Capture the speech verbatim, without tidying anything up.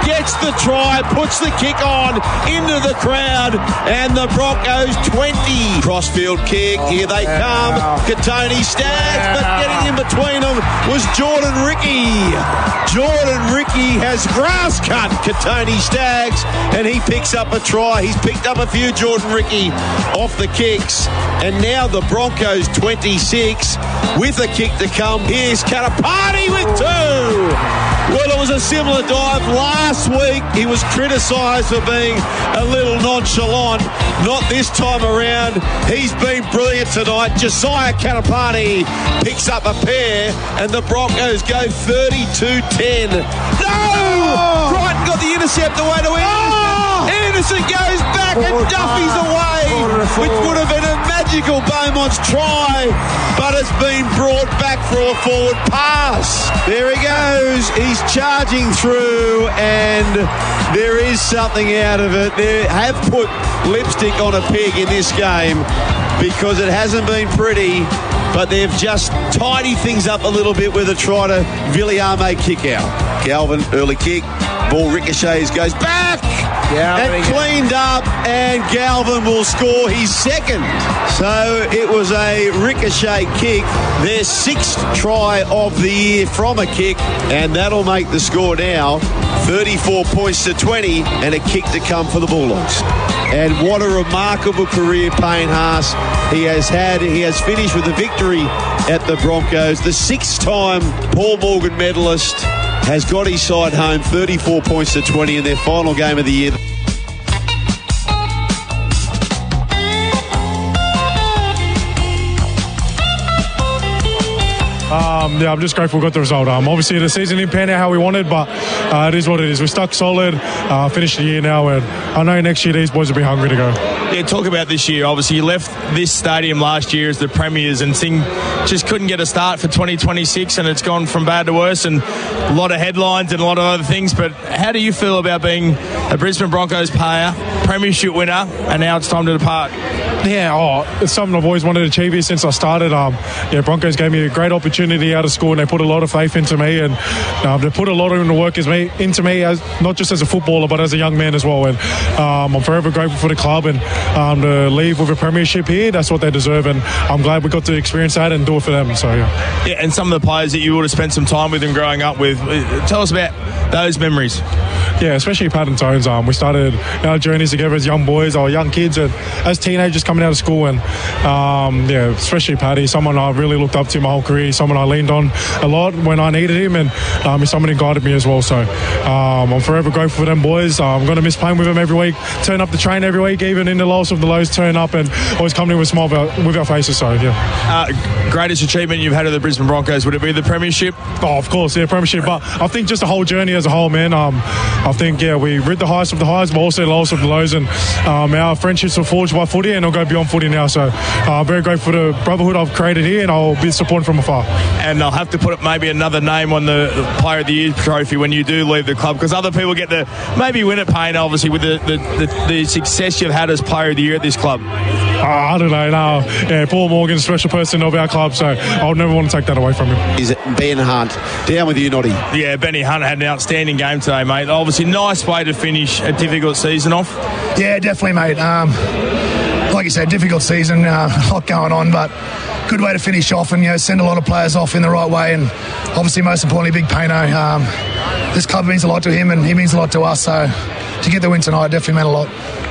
gets the try, puts the kick on into the crowd, and the Broncos twenty. Crossfield kick, here they come. Katoni Staggs, but getting in between them was Jordan Ricky. Jordan Ricky has grass cut Katoni Staggs, and he picks up a try. He's picked up a few Jordan Ricky off the kicks, and now the Broncos twenty-six with a kick to come. Here's Karapati with two. Well, it was a similar dive last week. He was criticised for being a little nonchalant. Not this time around. He's been brilliant tonight. Josiah Karapati picks up a pair, and the Broncos go thirty-two ten. No! Oh! Crichton got the intercept away to Anderson. Oh! Anderson goes back and Duffy's away, which would have been a magical Beaumont's try, but it's been brought back for a forward pass. There he goes. He's charging through, and there is something out of it. They have put lipstick on a pig in this game because it hasn't been pretty, but they've just tidied things up a little bit with a try to Villiame kick out. Galvin, early kick. Ball ricochets, goes back. Yeah, and cleaned up, and Galvin will score his second. So it was a ricochet kick, their sixth try of the year from a kick, and that'll make the score now thirty-four points to twenty, and a kick to come for the Bulldogs. And what a remarkable career Payne Haas he has had. He has finished with a victory at the Broncos. The six-time Paul Morgan medalist has got his side home thirty-four points to twenty in their final game of the year. Um, yeah, I'm just grateful we got the result. Um, obviously, the season didn't pan out how we wanted, but uh, it is what it is. We're stuck solid, uh, finished the year now, and I know next year these boys will be hungry to go. Yeah, talk about this year. Obviously, you left this stadium last year as the premiers, and thing just couldn't get a start for twenty twenty-six, and it's gone from bad to worse, and a lot of headlines and a lot of other things. But how do you feel about being a Brisbane Broncos player, premiership winner, and now it's time to depart? Yeah, oh, it's something I've always wanted to achieve here since I started. Um, yeah, Broncos gave me a great opportunity out of school, and they put a lot of faith into me, and um, they put a lot of the work as me, into me, as not just as a footballer, but as a young man as well. And um, I'm forever grateful for the club, and um, to leave with a premiership here, that's what they deserve, and I'm glad we got to experience that and do it for them. So yeah. Yeah, and some of the players that you would have spent some time with and growing up with, tell us about those memories. Yeah, especially Pat and Tones. Um, we started our journeys together as young boys or young kids, and as teenagers coming out of school. And um, yeah, especially Paddy, someone I really looked up to my whole career, someone I leaned on a lot when I needed him, and um, he's someone who guided me as well. So um, I'm forever grateful for them boys. Uh, I'm going to miss playing with them every week. Turn up the train every week, even in the lowest of the lows. Turn up and always come in with a smile with our faces. So yeah. Uh, greatest achievement you've had of the Brisbane Broncos, would it be the premiership? Oh, of course, yeah, premiership. But I think just the whole journey as a whole, man. Um, I think yeah, we rid the highest of the highs, but also the lowest of the lows, and um, our friendships were forged by footy, and they'll go beyond footy now. So uh, I'm very grateful for the brotherhood I've created here, and I'll be supporting from afar. And I'll have to put maybe another name on the Player of the Year trophy when you do leave the club, because other people get to maybe win it, Payne, obviously, with the, the, the, the success you've had as Player of the Year at this club. Uh, I don't know. No. Yeah, Paul Morgan's a special person of our club, so I'll never want to take that away from him. Is it Ben Hunt? Down with you, Noddy. Yeah, Benny Hunt had an outstanding game today, mate. Obviously, nice way to finish a difficult season off. Yeah, definitely, mate. Um, like you said, difficult season, uh, a lot going on, but good way to finish off and, you know, send a lot of players off in the right way, and obviously, most importantly, Big Payno. Um, this club means a lot to him, and he means a lot to us, so to get the win tonight definitely meant a lot.